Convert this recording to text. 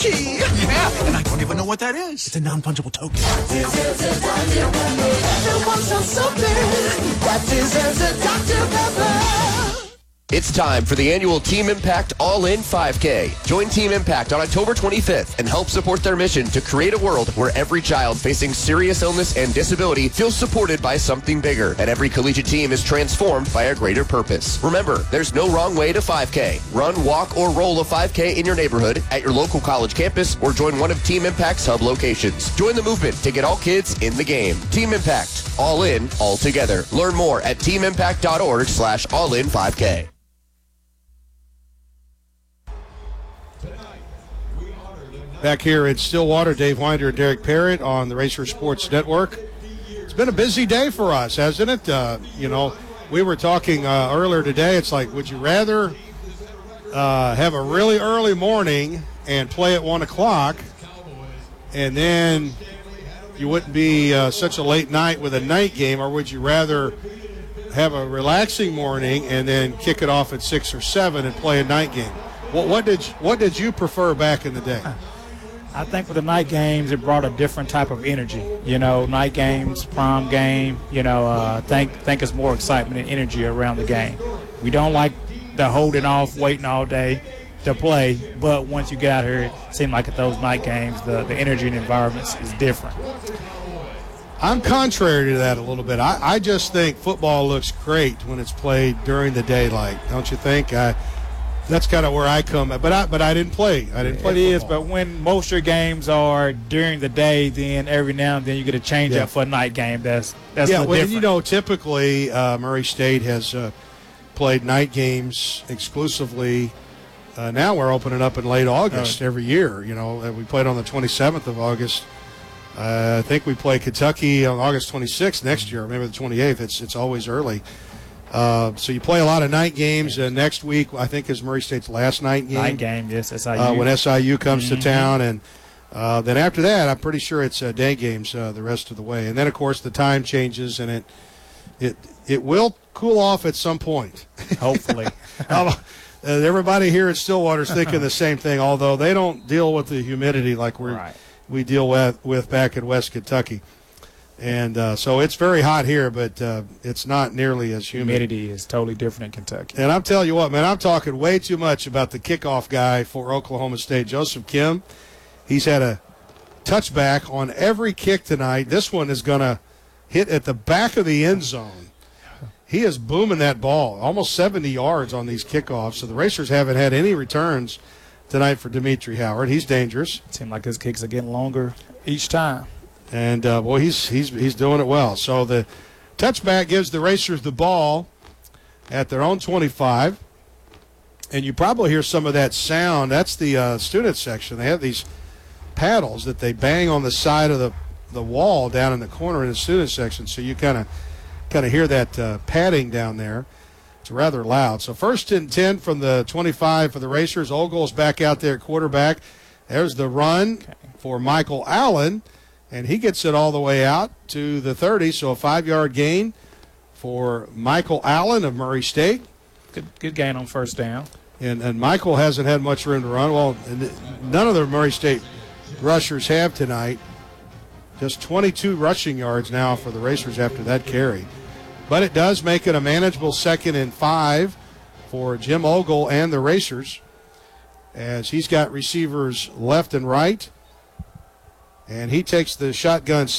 key. Yeah, and I don't even know what that is. It's a non-fungible token. Everyone wants something that deserves a Dr. Pepper. It's time for the annual Team Impact All-In 5K. Join Team Impact on October 25th and help support their mission to create a world where every child facing serious illness and disability feels supported by something bigger, and every collegiate team is transformed by a greater purpose. Remember, there's no wrong way to 5K. Run, walk, or roll a 5K in your neighborhood, at your local college campus, or join one of Team Impact's hub locations. Join the movement to get all kids in the game. Team Impact. All in, all together. Learn more at teamimpact.org/allin5K. Back here in Stillwater, Dave Winder and Derek Parrott on the Racer Sports Network. It's been a busy day for us, hasn't it? We were talking earlier today. It's like, would you rather have a really early morning and play at 1 o'clock, and then you wouldn't be such a late night with a night game, or would you rather have a relaxing morning and then kick it off at 6 or 7 and play a night game? What did you prefer back in the day? I think with the night games, it brought a different type of energy. Night games, prom game, I think it's more excitement and energy around the game. We don't like the holding off, waiting all day to play, but once you get out here, it seems like at those night games, the energy and environment is different. I'm contrary to that a little bit. I just think football looks great when it's played during the daylight, don't you think? That's kind of where I come, but I didn't play. It is, but when most of your games are during the day, then every now and then you get a change up for a night game. That's different. Typically Murray State has played night games exclusively. Now we're opening up in late August every year. We played on the 27th of August. I think we play Kentucky on August 26th next year. Maybe the 28th. It's always early. So you play a lot of night games. Next week, I think, is Murray State's last night game. Night game, yes, SIU. When SIU comes to town. And then after that, I'm pretty sure it's day games the rest of the way. And then, of course, the time changes, and it will cool off at some point. Hopefully. Everybody here at Stillwater is thinking the same thing, although they don't deal with the humidity like we deal with back in West Kentucky. And so it's very hot here, but it's not nearly as humid. Humidity is totally different in Kentucky. And I'm telling you what, man, I'm talking way too much about the kickoff guy for Oklahoma State, Joseph Kim. He's had a touchback on every kick tonight. This one is going to hit at the back of the end zone. He is booming that ball, almost 70 yards on these kickoffs. So the Racers haven't had any returns tonight for Dimitri Howard. He's dangerous. It seems like his kicks are getting longer each time. And, he's doing it well. So the touchback gives the Racers the ball at their own 25. And you probably hear some of that sound. That's the student section. They have these paddles that they bang on the side of the wall down in the corner in the student section. So you kind of hear that padding down there. It's rather loud. So 1st and 10 from the 25 for the Racers. Ogle's back out there at quarterback. There's the run for Michael Allen. And he gets it all the way out to the 30, so a 5-yard gain for Michael Allen of Murray State. Good gain on first down. And Michael hasn't had much room to run. Well, none of the Murray State rushers have tonight. Just 22 rushing yards now for the Racers after that carry. But it does make it a manageable 2nd and 5 for Jim Ogle and the Racers, as he's got receivers left and right. And he takes the shotgun